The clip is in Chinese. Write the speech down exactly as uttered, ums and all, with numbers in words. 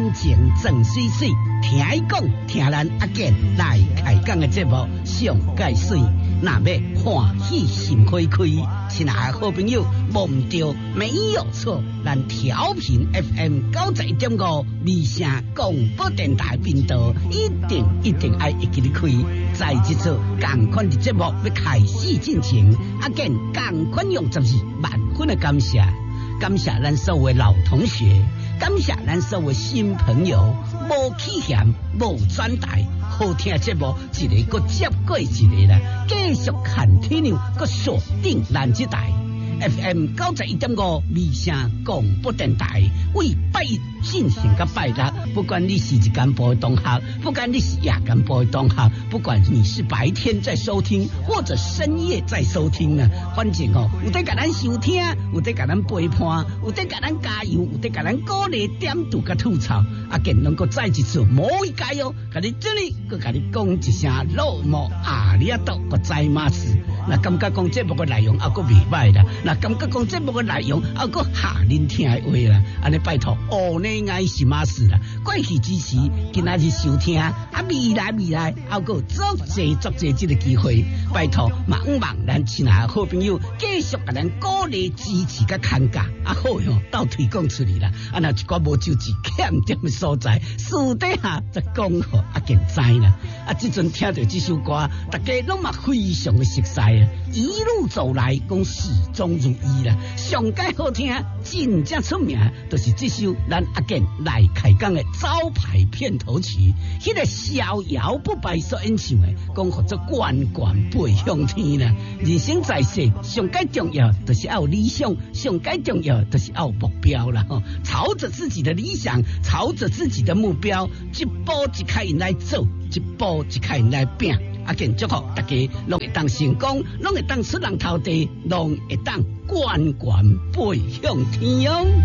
心情总水水，听伊讲，听咱阿健来开讲的节目上介水，那要欢喜心开开。亲爱的好朋友，忘唔掉没有错，咱调频 F M 九十一点五，微声广播电台频道，一定一定爱一起你开。在这次共款的节目要开始进行，阿健共款用十二万分的感谢。感谢咱所有老同学，感谢咱所有新朋友，无起嫌，无转台，好听节目一个搁接过一个啦，继续看天亮，搁锁定咱这台 F M 九十一点五微声广播电台，为拜一进行个拜六，不管你是日间部的同学，不管你是夜间部的同学，不管你是白天在收听或者深夜在收听啊，反正哦，有得甲咱收听，有得甲咱陪伴，有得甲咱加油，有得甲咱鼓励点读甲吐槽，啊，更能够再一次某一加油，甲你这里，佮甲你讲一声老莫阿里亚多个在马斯。那感觉讲节目嘅内容啊，个未歹啦。那感觉讲节目嘅内容啊，个下恁听的话啦。安尼拜托，哦呢爱是马事啦。过去支持，今仔日收听，啊未来未来，还个足济足济这个机会，拜托，望望咱亲爱好朋友，继续甲咱鼓励支持甲看价，啊好哟，到推广出去啦。啊那一寡无就字欠点的所在，私底下再讲好，啊更知啦。啊，即阵听到这首歌，大家拢嘛非常的熟悉。一路走来，讲始终如一啦。上界好听，真正出名，就是这首咱阿健来开讲的招牌片头曲。迄、那个逍遥不败所演唱的，讲合作关关飞向天啦。人生在世，上界重要就是要有理想，上界重要就是要有目标啦。吼，朝着自己的理想，朝着自己的目标，一步一开始来做，一步一开始来拼。啊，健祝福大家拢会当成功，拢会当出人头地，拢会当关关飞向天。